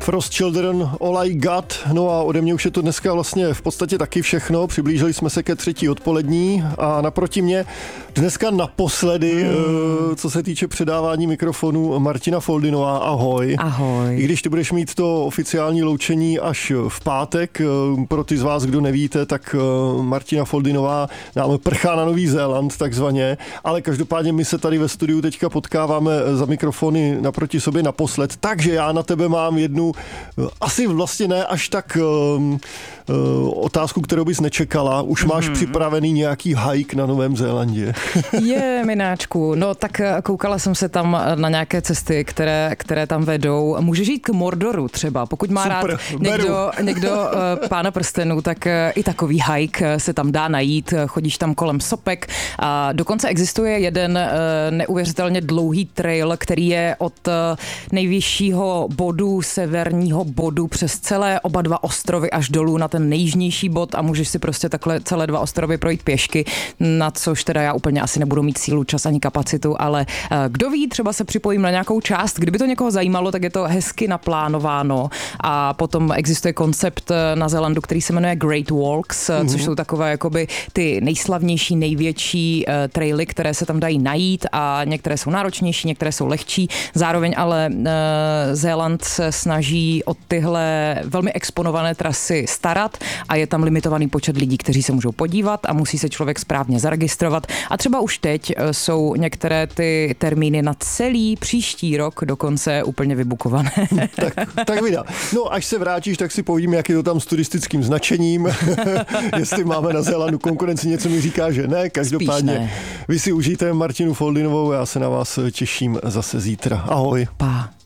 Frost Children, All I Got. No a ode mě už je to dneska vlastně v podstatě taky všechno. Přiblížili jsme se ke 3. odpolední a naproti mě dneska naposledy, co se týče předávání mikrofonu, Martina Foldynová. Ahoj. Ahoj. I když ty budeš mít to oficiální loučení až v pátek, pro ty z vás, kdo nevíte, tak Martina Foldynová nám prchá na Nový Zéland takzvaně, ale každopádně my se tady ve studiu teďka potkáváme za mikrofony naproti sobě naposled, takže já na tebe mám jednu, asi vlastně ne až tak otázku, kterou bys nečekala. Už máš připravený nějaký hike na Novém Zélandě? Mináčku, no tak koukala jsem se tam na nějaké cesty, které tam vedou. Můžeš jít k Mordoru třeba, pokud má Super, rád někdo Pána prstenů, tak i takový hike se tam dá najít. Chodíš tam kolem sopek a dokonce existuje jeden neuvěřitelně dlouhý trail, který je od nejvyššího bodu, severního bodu přes celé oba dva ostrovy až dolů na ten nejjižnější bod a můžeš si prostě takhle celé 2 ostrovy projít pěšky, na což teda já úplně asi nebudu mít sílu, čas ani kapacitu, ale kdo ví, třeba se připojím na nějakou část. Kdyby to někoho zajímalo, tak je to hezky naplánováno a potom existuje koncept na Zélandu, který se jmenuje Great Walks, což jsou takové jakoby ty nejslavnější, největší traily, které se tam dají najít a některé jsou náročnější, některé jsou lehčí. Zároveň ale Zéland se snaží o tyhle velmi exponované trasy starat a je tam limitovaný počet lidí, kteří se můžou podívat a musí se člověk správně zaregistrovat. A třeba už teď jsou některé ty termíny na celý příští rok dokonce úplně vybukované. tak vydá. No, až se vrátíš, tak si povím, jak je to tam s turistickým značením. Jestli máme na Zélandu konkurenci, něco mi říká, že ne. Každopádně ne. Vy si užijte Martinu Foldynovou, já se na vás těším zase zítra. Ahoj. Pa.